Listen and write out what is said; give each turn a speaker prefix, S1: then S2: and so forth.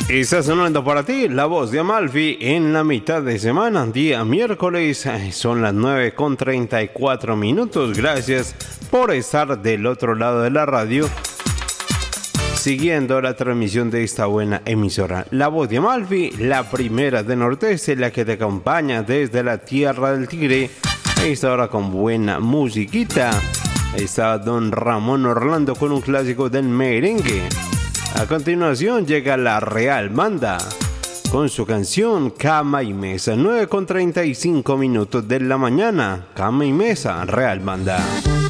S1: Está sonando para ti la voz de Amalfi en la mitad de semana, día miércoles, son las 9:34. Gracias por estar del otro lado de la radio, siguiendo la transmisión de esta buena emisora. La voz de Amalfi, la primera de Nordeste, la que te acompaña desde la tierra del Tigre. Esta hora con buena musiquita. Está don Ramón Orlando con un clásico del merengue. A continuación llega la Real Banda con su canción Cama y Mesa. 9:35 de la mañana. Cama y Mesa, Real Banda.